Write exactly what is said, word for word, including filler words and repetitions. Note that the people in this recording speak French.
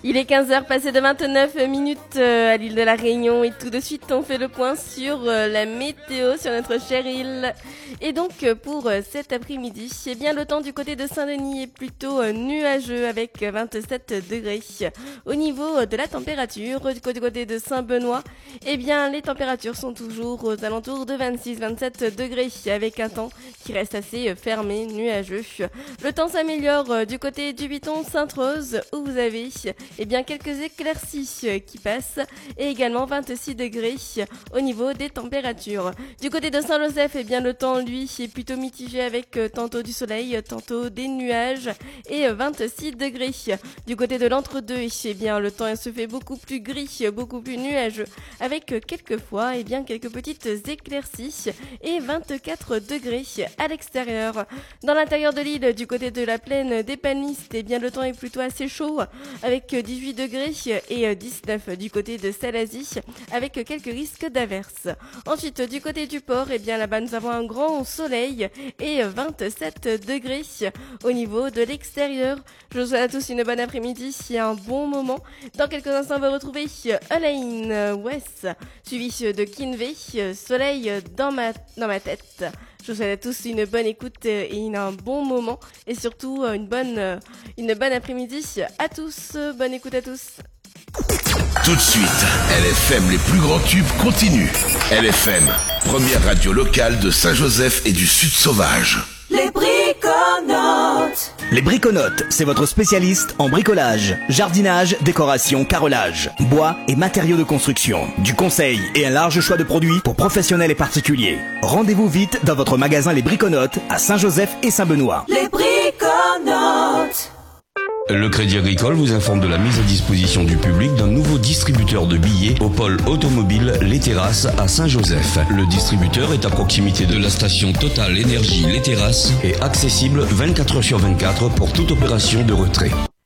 Il est quinze heures passées de vingt-neuf minutes à l'île de la Réunion et tout de suite on fait le point sur la météo sur notre chère île. Et donc pour cet après-midi, eh bien le temps du côté de Saint-Denis est plutôt nuageux avec vingt-sept degrés. Au niveau de la température, du côté de Saint-Benoît, eh bien les températures sont toujours aux alentours de vingt-six à vingt-sept degrés avec un temps qui reste assez fermé, nuageux. Le temps s'améliore du côté du Piton Sainte-Rose où vous avez eh bien quelques éclaircies qui passent et également vingt-six degrés au niveau des températures. Du côté de Saint-Joseph, eh bien le temps lui est plutôt mitigé avec tantôt du soleil, tantôt des nuages et vingt-six degrés. Du côté de l'entre-deux, eh bien le temps se fait beaucoup plus gris, beaucoup plus nuageux avec quelquefois eh bien quelques petites éclaircies et vingt-quatre degrés à l'extérieur. Dans l'intérieur de l'île, du côté de la plaine des Panistes, eh bien le temps est plutôt assez chaud avec dix-huit degrés et dix-neuf du côté de Salazie avec quelques risques d'averses. Ensuite, du côté du port, eh bien là-bas nous avons un grand soleil et vingt-sept degrés au niveau de l'extérieur. Je vous souhaite à tous une bonne après-midi et un bon moment. Dans quelques instants, on va retrouver Alain West, suivi de Kinvey, Soleil dans ma, dans ma tête. Je vous souhaite à tous une bonne écoute et un bon moment et surtout une bonne, une bonne après-midi à tous. Bonne écoute à tous. Tout de suite, L F M, les plus grands tubes continuent. L F M, première radio locale de Saint-Joseph et du Sud Sauvage. Les Briconotes. Les Briconotes, c'est votre spécialiste en bricolage, jardinage, décoration, carrelage, bois et matériaux de construction. Du conseil et un large choix de produits pour professionnels et particuliers. Rendez-vous vite dans votre magasin Les Briconotes à Saint-Joseph et Saint-Benoît. Les Briconotes. Le Crédit Agricole vous informe de la mise à disposition du public d'un nouveau distributeur de billets au pôle automobile Les Terrasses à Saint-Joseph. Le distributeur est à proximité de la station Total Énergie Les Terrasses et accessible vingt-quatre heures sur vingt-quatre pour toute opération de retrait.